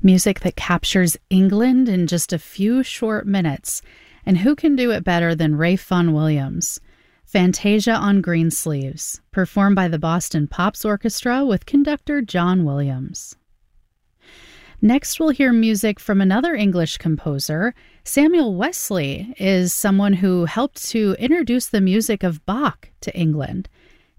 Music that captures England in just a few short minutes. And who can do it better than Ralph Vaughan Williams? Fantasia on Greensleeves, performed by the Boston Pops Orchestra with conductor John Williams. Next, we'll hear music from another English composer. Samuel Wesley is someone who helped to introduce the music of Bach to England.